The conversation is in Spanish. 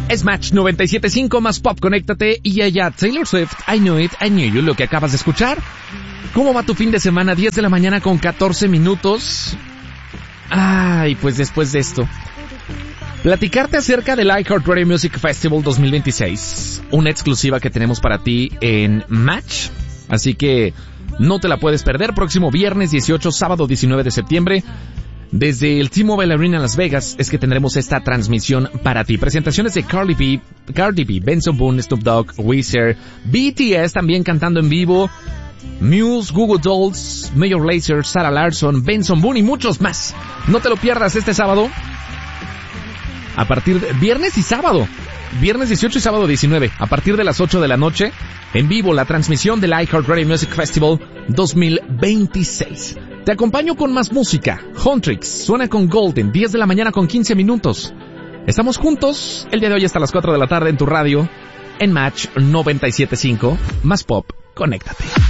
Es Match 97.5 más pop, conéctate y allá Taylor Swift, I Knew It, I Knew You, lo que acabas de escuchar. ¿Cómo va tu fin de semana? 10 de la mañana con 14 minutos. Ay, pues después de esto, platicarte acerca del iHeartRadio Music Festival 2026, una exclusiva que tenemos para ti en Match, así que no te la puedes perder. Próximo viernes 18, sábado 19 de septiembre, desde el T-Mobile Arena Las Vegas, es que tendremos esta transmisión para ti. Presentaciones de Cardi B, Benson Boone, Snoop Dogg, Weezer, BTS también cantando en vivo, Muse, Google Dolls, Major Lazer, Sarah Larsson, Benson Boone y muchos más. No te lo pierdas este sábado, a partir de viernes y sábado, viernes 18 y sábado 19, a partir de las 8 de la noche, en vivo la transmisión del iHeartRadio Music Festival 2026. Te acompaño con más música. Huntrix suena con Golden, 10 de la mañana con 15 minutos. Estamos juntos el día de hoy hasta las 4 de la tarde en tu radio, en Match 97.5, más pop, conéctate.